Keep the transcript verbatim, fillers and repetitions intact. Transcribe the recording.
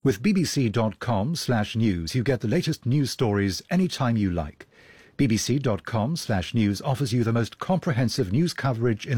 With b b c dot com slash news, you get the latest news stories anytime you like. b b c dot com slash news offers you the most comprehensive news coverage in